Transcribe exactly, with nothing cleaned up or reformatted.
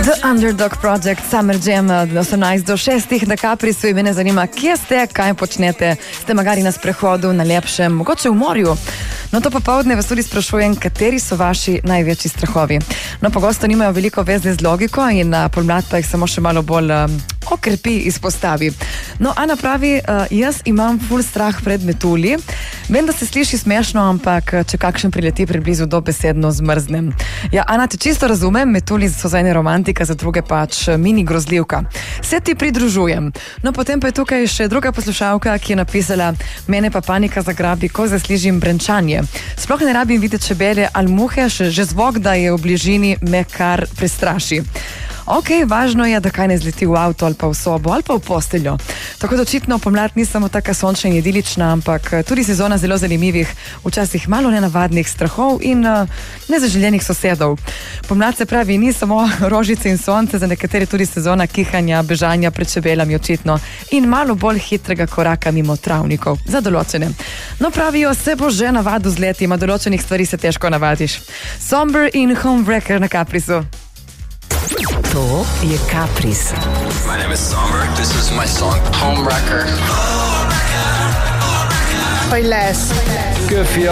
The Underdog Project, Summer Jam, osemnajst do šestih na Caprisu in mene zanima, kje ste, kaj počnete, ste magari na sprehodu, na lepšem, mogoče v morju. No, to popovdne vas tudi sprašujem, kateri so vaši največji strahovi. No, pogosto nimajo veliko veze z logiko in na pomlad pa jih samo še malo bolj um, okrepi izpostavi. No, Ana pravi, uh, jaz imam ful strah pred metulji. Vem, da se sliši smešno, ampak če kakšen prileti preblizu, dobesedno zmrznem. Ja, Ana, te čisto razumem, metulji so za ene romantika, za druge pač mini grozljivka. Se ti pridružujem. No, potem pa je tukaj še druga poslušalka, ki je napisala, mene pa panika zagrabi, ko zaslišim brenčanje. Sploh ne rabim videti čebele ali muhe, še že zvok, da je v bližini, me kar prestraši. Ok, važno je, da kaj ne zleti v avto ali pa v sobo ali pa v posteljo. Tako da očitno pomlad ni samo taka sončna in idilična, ampak tudi sezona zelo zanimivih, včasih malo nenavadnih strahov in uh, nezaželjenih sosedov. Pomlad se pravi ni samo rožice in sonce, za nekatere tudi sezona kihanja, bežanja pred čebelami očitno in malo bolj hitrega koraka mimo travnikov, za določene. No, pravijo, se bo že navadil z leti, ima določenih stvari se težko navadiš. Somber in Homewrecker na Caprisu. To je Capris. My name is Somber. This is my song Homewrecker. Play less. Good for you.